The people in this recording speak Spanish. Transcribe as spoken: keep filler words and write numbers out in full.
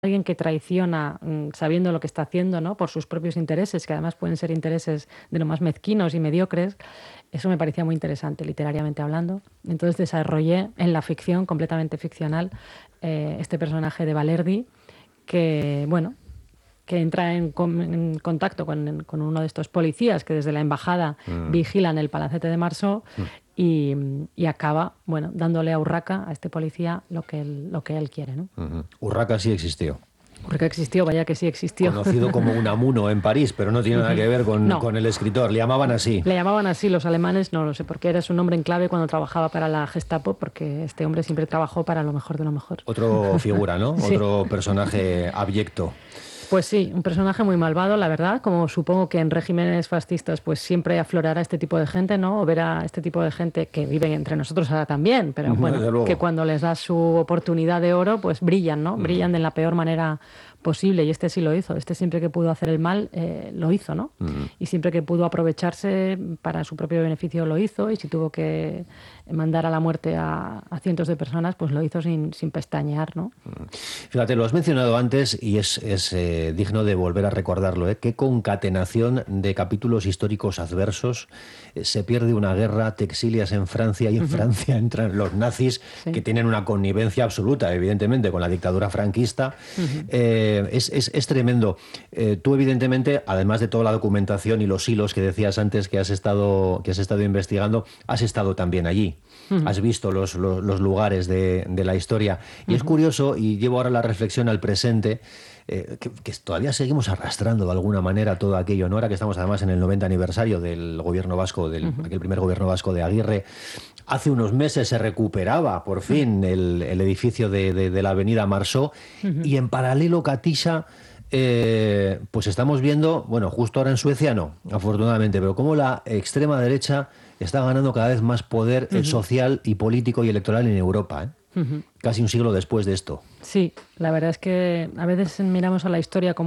alguien que traiciona mm, sabiendo lo que está haciendo, ¿no? Por sus propios intereses, que además pueden ser intereses de lo más mezquinos y mediocres, eso me parecía muy interesante, literariamente hablando. Entonces desarrollé en la ficción, completamente ficcional, eh, este personaje de Balerdi, que, bueno, que entra en, con, en contacto con, con uno de estos policías que desde la embajada mm. vigilan el palacete de Marceau mm. y, y acaba, bueno, dándole a Urraca, a este policía, lo que él, lo que él quiere, ¿no? Uh-huh. Urraca sí existió. Urraca existió, vaya que sí existió. Conocido como Unamuno en París, pero no tiene nada que ver con, no. con el escritor. Le llamaban así. Le llamaban así los alemanes, no lo sé, porque era su nombre en clave cuando trabajaba para la Gestapo, porque este hombre siempre trabajó para lo mejor de lo mejor. Otro figura, ¿no? Sí. Otro personaje abyecto. Pues sí, un personaje muy malvado, la verdad, como supongo que en regímenes fascistas pues siempre aflorará este tipo de gente, ¿no? O verá este tipo de gente que vive entre nosotros ahora también, pero bueno, que cuando les das su oportunidad de oro, pues brillan, ¿no? Brillan de la peor manera posible, y este sí lo hizo. Este siempre que pudo hacer el mal, eh, lo hizo, ¿no? Uh-huh. Y siempre que pudo aprovecharse para su propio beneficio, lo hizo, y si tuvo que mandar a la muerte a, a cientos de personas, pues lo hizo sin, sin pestañear, ¿no? Uh-huh. Fíjate, lo has mencionado antes y es, es eh, digno de volver a recordarlo, ¿eh? Qué concatenación de capítulos históricos adversos. Eh, se pierde una guerra, te exilias en Francia y en uh-huh. Francia entran los nazis, sí. que tienen una connivencia absoluta, evidentemente, con la dictadura franquista. Uh-huh. Eh, Es, es, es tremendo. Eh, tú, evidentemente, además de toda la documentación y los hilos que decías antes que has estado, que has estado investigando, has estado también allí. Uh-huh. Has visto los, los, los lugares de, de la historia. Y uh-huh. es curioso, y llevo ahora la reflexión al presente, eh, que, que todavía seguimos arrastrando de alguna manera todo aquello, ¿no? Ahora que estamos además en el noventa aniversario del gobierno vasco, del uh-huh. aquel primer gobierno vasco de Aguirre. Hace unos meses se recuperaba, por fin, el, el edificio de, de, de la avenida Marceau, uh-huh. y en paralelo, Katisha, eh, pues estamos viendo, bueno, justo ahora en Suecia no, afortunadamente, pero cómo la extrema derecha está ganando cada vez más poder uh-huh. social y político y electoral en Europa, ¿eh? Uh-huh. Casi un siglo después de esto. Sí, la verdad es que a veces miramos a la historia como